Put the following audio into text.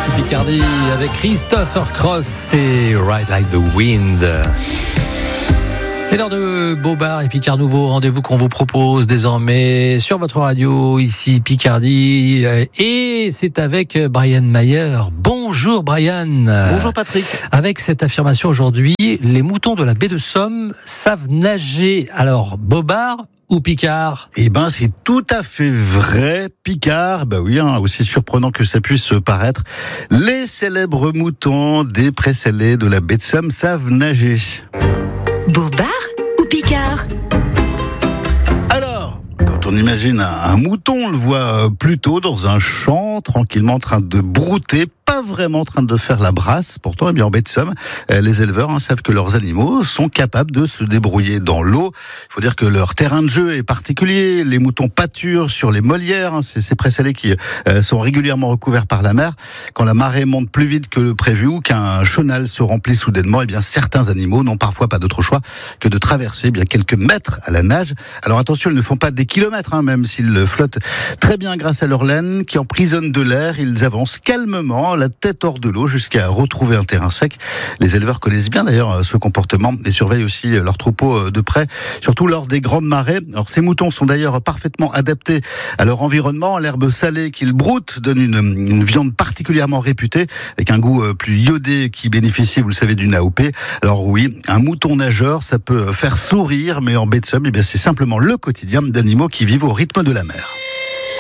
RMC Picardie avec Christopher Cross et Ride Like the Wind. C'est l'heure de Bobard et Picard Nouveau, rendez-vous qu'on vous propose désormais sur votre radio, ici Picardie. Et c'est avec Brian Mayer. Bonjour Brian. Bonjour Patrick. Avec cette affirmation aujourd'hui, les moutons de la baie de Somme savent nager. Alors, Bobard ou Picard ? Eh ben, c'est tout à fait vrai, Picard. Bah oui, aussi surprenant que ça puisse paraître. Les célèbres moutons des prés-salés de la baie de Somme savent nager. Bobard ou Picard ? Alors, quand on imagine un mouton, on le voit plutôt dans un champ, tranquillement en train de brouter, pas vraiment en train de faire la brasse. Pourtant, eh bien, en baie de Somme, les éleveurs savent que leurs animaux sont capables de se débrouiller dans l'eau. Il faut dire que leur terrain de jeu est particulier. Les moutons pâturent sur les molières, ces prés-salés qui sont régulièrement recouverts par la mer. Quand la marée monte plus vite que le prévu ou qu'un chenal se remplit soudainement, eh bien, certains animaux n'ont parfois pas d'autre choix que de traverser bien quelques mètres à la nage. Alors attention, ils ne font pas des kilomètres, même s'ils flottent très bien grâce à leur laine qui emprisonne de l'air. Ils avancent calmement, la tête hors de l'eau, jusqu'à retrouver un terrain sec. Les éleveurs connaissent bien d'ailleurs ce comportement et surveillent aussi leurs troupeaux de près, surtout lors des grandes marées. Alors ces moutons sont d'ailleurs parfaitement adaptés à leur environnement. L'herbe salée qu'ils broutent donne une viande particulièrement réputée, avec un goût plus iodé qui bénéficie, vous le savez, d'une AOP. Alors oui, un mouton nageur, ça peut faire sourire, mais en baie de Somme, eh bien, c'est simplement le quotidien d'animaux qui vivent au rythme de la mer.